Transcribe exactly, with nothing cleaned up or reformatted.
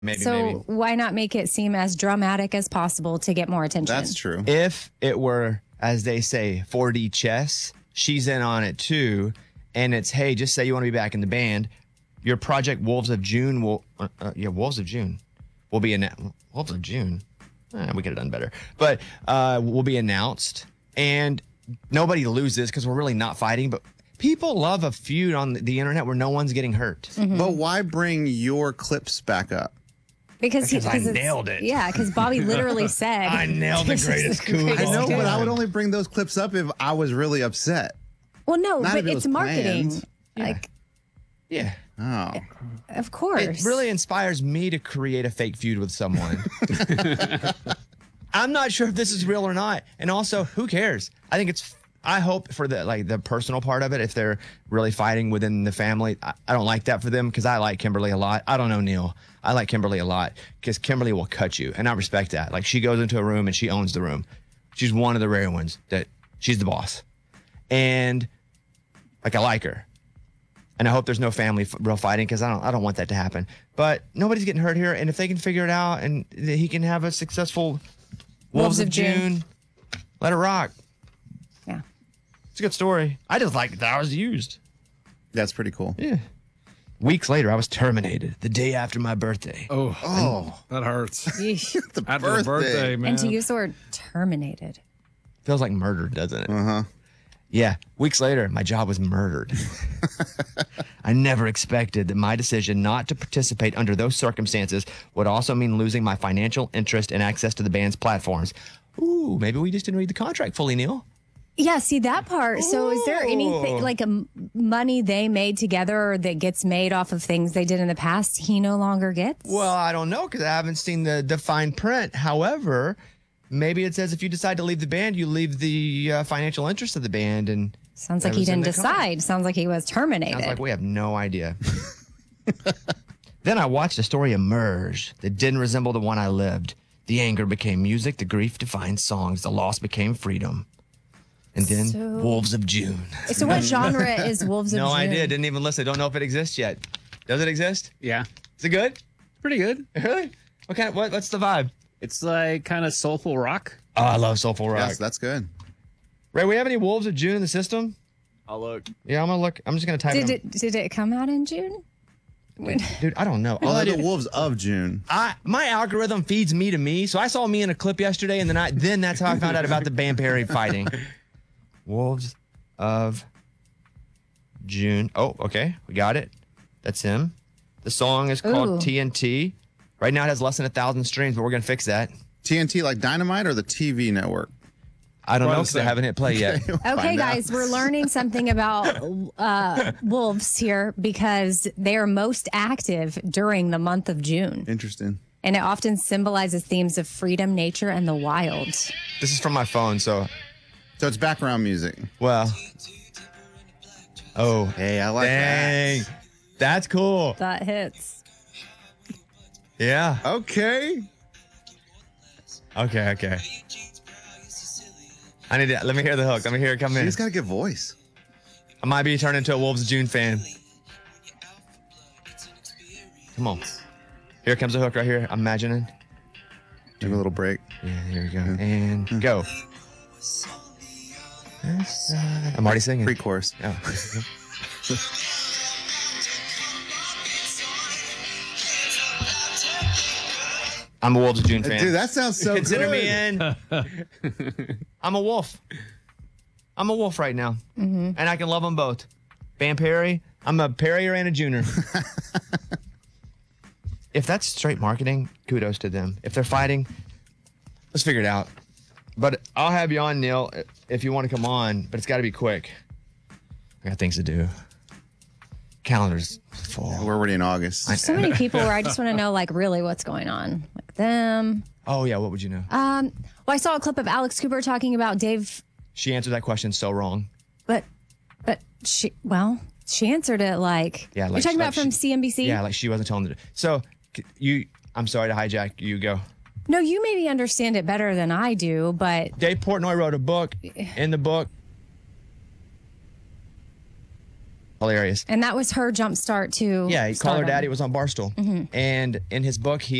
Maybe, So maybe. why not make it seem as dramatic as possible to get more attention? That's true. If it were, as they say, four D chess, she's in on it too. And it's, hey, just say you want to be back in the band. Your project Wolves of June will, uh, uh, yeah, Wolves of June will be announced. Wolves of June? Eh, we could have done better. But uh, will be announced. And nobody loses because we're really not fighting. But people love a feud on the internet where no one's getting hurt. Mm-hmm. But why bring your clips back up? Because, he, Because I because it's- nailed it. Yeah, because Bobby literally said, I nailed the "This is greatest the coup of greatest all I know, time." but I would only bring those clips up if I was really upset. Well, no, Not but if it it's was marketing. planned. Like, Yeah. Oh. of course. It really inspires me to create a fake feud with someone. I'm not sure if this is real or not. And also, who cares? I think it's, I hope for the like the personal part of it, if they're really fighting within the family, I, I don't like that for them because I like Kimberly a lot. I don't know Neil. I like Kimberly a lot because Kimberly will cut you. And I respect that. Like she goes into a room and she owns the room. She's one of the rare ones that she's the boss. And like I like her. And I hope there's no family f- real fighting because I don't I don't want that to happen. But nobody's getting hurt here. And if they can figure it out and th- he can have a successful Wolves, of June, let it rock. Yeah. It's a good story. I just like that I was used. That's pretty cool. Yeah. Weeks later, I was terminated the day after my birthday. Oh, Oh, that hurts. Yeesh. the After birthday. the birthday, man. And to use the word terminated. Feels like murder, doesn't it? Uh-huh. Yeah. Weeks later, my job was murdered. I never expected that my decision not to participate under those circumstances would also mean losing my financial interest and access to the band's platforms. Ooh, maybe we just didn't read the contract fully, Neil. Yeah, see that part. So is there anything Ooh. like a m- money they made together that gets made off of things they did in the past he no longer gets? Well, I don't know because I haven't seen the, the fine print. However, maybe it says if you decide to leave the band, you leave the uh, financial interest of the band. And Sounds that like he was in didn't the contract. decide. Sounds like he was terminated. Sounds like we have no idea. Then I watched a story emerge that didn't resemble the one I lived. The anger became music, the grief defined songs, the loss became freedom. And then So- Wolves of June. So what genre is Wolves of No June? idea. Didn't even listen. Don't know if it exists yet. Does it exist? Yeah, Is it good? pretty good. Really? Okay. What, what's the vibe? It's like kind of soulful rock. Oh, I love soulful rock. Yes, that's good. Ray, we have any Wolves of June in the system? I'll look. Yeah, I'm gonna look. I'm just gonna type Did it. it did it come out in June? in. Dude, I don't know. All Oh, I the did, Wolves of June. I my algorithm feeds me to me, so I saw me in a clip yesterday, and then I then that's how I found out about the Band Perry fighting. Wolves of June. Oh, okay, we got it. That's him. The song is called Ooh. T N T. Right now it has less than a thousand streams, but we're gonna fix that. T N T like Dynamite or the T V network? I don't Right, know because I same. haven't hit play yet. Okay, Find out. guys, we're learning something about uh, wolves here because they are most active during the month of June. Interesting. And it often symbolizes themes of freedom, nature, and the wild. This is from my phone, so So it's background music. well. Oh, Hey, I like dang, that. that's cool. That hits. Yeah. Okay. Okay. Okay. I need to let me hear the hook. Let me hear it come in. She's got a good voice. I might be turning into a Wolves of June fan. Come on. Here comes the hook right here. I'm imagining. Take a little break. Yeah, here we go. And go. I'm already singing. Pre-chorus. Oh. I'm a Wolves of June fan. Dude, that sounds so Consider good. me in. I'm a wolf. I'm a wolf right now. Mm-hmm. And I can love them both. Bam Perry, I'm a Perrier and a Juner. If that's straight marketing, kudos to them. If they're fighting, let's figure it out. But I'll have you on, Neil, if you want to come on, but it's got to be quick. I got things to do. Calendar's full. We're already in August. So many people where I just want to know, like, really what's going on. Like them. Oh, yeah, what would you know? Um, well, I saw a clip of Alex Cooper talking about Dave, She answered that question so wrong. but, but she, well, she answered it like, Yeah, you're like- talking like about from she- C N B C? Yeah, like she wasn't telling the. So c- you, I'm sorry to hijack. You go. No, you maybe understand it better than I do, but Dave Portnoy wrote a book. In the book, hilarious. And that was her jump start to Yeah, he Call Her stardom. Daddy was on Barstool, and in his book he